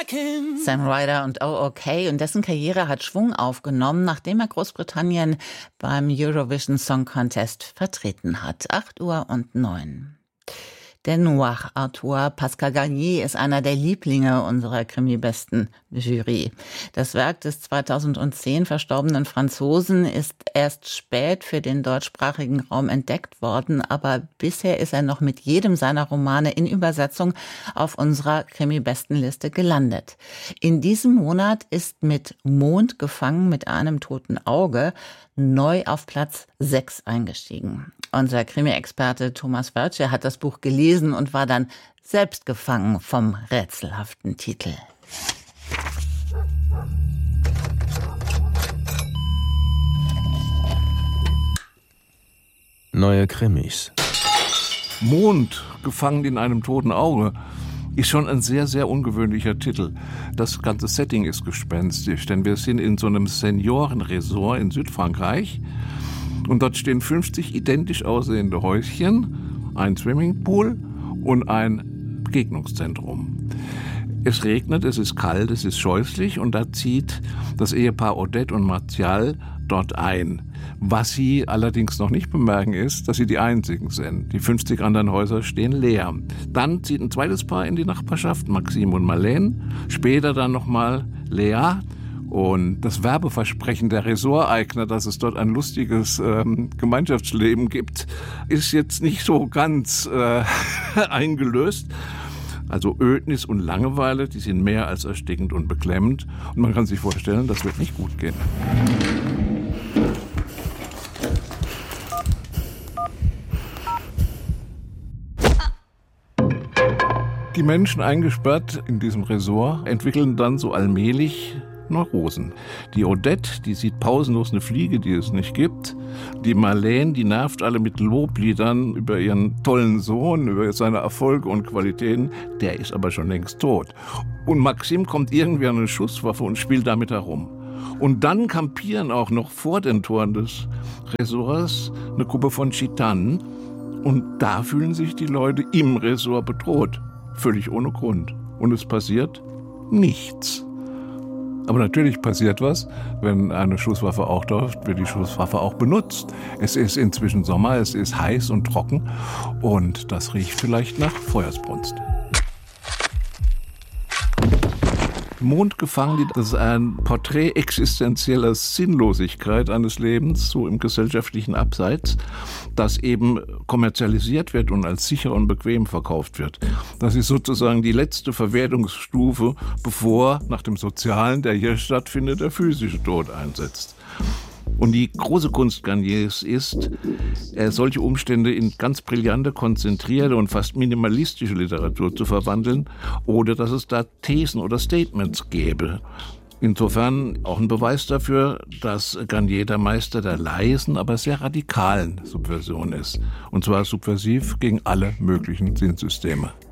Sam Ryder und OK, und dessen Karriere hat Schwung aufgenommen, nachdem er Großbritannien beim Eurovision Song Contest vertreten hat. 8:09 Der Noir-Autor Pascal Garnier ist einer der Lieblinge unserer Krimi-Besten-Jury. Das Werk des 2010 verstorbenen Franzosen ist erst spät für den deutschsprachigen Raum entdeckt worden, aber bisher ist er noch mit jedem seiner Romane in Übersetzung auf unserer Krimi-Besten-Liste gelandet. In diesem Monat ist mit Mond gefangen mit einem toten Auge neu auf Platz 6 eingestiegen. Unser Krimi-Experte Thomas Wörtje hat das Buch gelesen und war dann selbst gefangen vom rätselhaften Titel. Neue Krimis. Mond, gefangen in einem toten Auge, ist schon ein sehr, sehr ungewöhnlicher Titel. Das ganze Setting ist gespenstisch, denn wir sind in so einem Seniorenresort in Südfrankreich und dort stehen 50 identisch aussehende Häuschen, ein Swimmingpool und ein Begegnungszentrum. Es regnet, es ist kalt, es ist scheußlich und da zieht das Ehepaar Odette und Martial dort ein. Was sie allerdings noch nicht bemerken ist, dass sie die Einzigen sind. Die 50 anderen Häuser stehen leer. Dann zieht ein zweites Paar in die Nachbarschaft, Maxime und Marlene. Später dann nochmal Lea. Und das Werbeversprechen der Ressorteigner, dass es dort ein lustiges Gemeinschaftsleben gibt, ist jetzt nicht so ganz eingelöst. Also Ödnis und Langeweile, die sind mehr als erstickend und beklemmend. Und man kann sich vorstellen, das wird nicht gut gehen. Die Menschen eingesperrt in diesem Resort entwickeln dann so allmählich Neurosen. Die Odette, die sieht pausenlos eine Fliege, die es nicht gibt. Die Marlene, die nervt alle mit Lobliedern über ihren tollen Sohn, über seine Erfolge und Qualitäten. Der ist aber schon längst tot. Und Maxime kommt irgendwie an eine Schusswaffe und spielt damit herum. Und dann kampieren auch noch vor den Toren des Resorts eine Gruppe von Gitanen. Und da fühlen sich die Leute im Resort bedroht. Völlig ohne Grund. Und es passiert nichts. Aber natürlich passiert was, wenn eine Schusswaffe auftaucht, wird die Schusswaffe auch benutzt. Es ist inzwischen Sommer, es ist heiß und trocken und das riecht vielleicht nach Feuersbrunst. Mond gefangen, das ist ein Porträt existenzieller Sinnlosigkeit eines Lebens, so im gesellschaftlichen Abseits, das eben kommerzialisiert wird und als sicher und bequem verkauft wird. Das ist sozusagen die letzte Verwertungsstufe, bevor nach dem Sozialen, der hier stattfindet, der physische Tod einsetzt. Und die große Kunst Garniers ist, solche Umstände in ganz brillante, konzentrierte und fast minimalistische Literatur zu verwandeln, oder dass es da Thesen oder Statements gäbe. Insofern auch ein Beweis dafür, dass Garnier der Meister der leisen, aber sehr radikalen Subversion ist. Und zwar subversiv gegen alle möglichen Sinnsysteme.